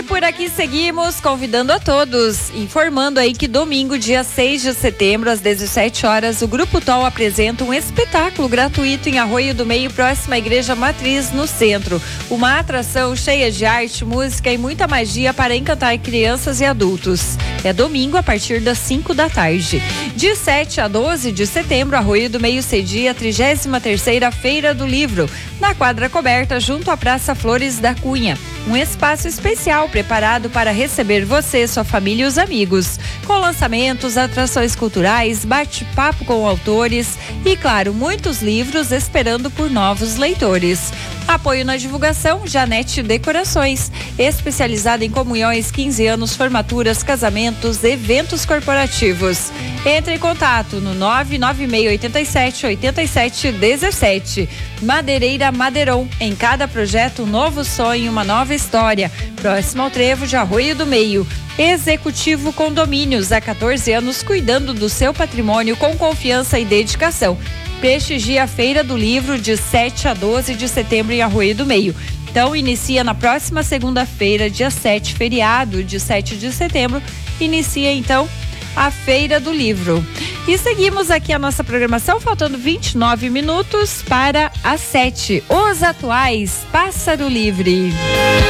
E por aqui seguimos convidando a todos, informando aí que domingo, dia 6 de setembro, às 17 horas, o Grupo TOL apresenta um espetáculo gratuito em Arroio do Meio, próxima à Igreja Matriz, no centro. Uma atração cheia de arte, música e muita magia para encantar crianças e adultos. É domingo, a partir das 5 da tarde. De 7 a 12 de setembro, Arroio do Meio cedia a 33ª Feira do Livro, na quadra coberta junto à Praça Flores da Cunha. Um espaço especial preparado para receber você, sua família e os amigos, com lançamentos, atrações culturais, bate-papo com autores e, claro, muitos livros esperando por novos leitores. Apoio na divulgação, Janete Decorações, especializada em comunhões, 15 anos, formaturas, casamentos, eventos corporativos. Entre em contato no 99687-8717. Madeireira Madeiron, em cada projeto um novo sonho, uma nova história. Próximo ao trevo de Arroio do Meio. Executivo Condomínios, há 14 anos cuidando do seu patrimônio com confiança e dedicação. Prestigia a Feira do Livro de 7 a 12 de setembro em Arroio do Meio. Então, inicia na próxima segunda-feira, dia 7, feriado de 7 de setembro. Inicia, então, a Feira do Livro. E seguimos aqui a nossa programação, faltando 29 minutos para as 7. Os atuais, Pássaro Livre.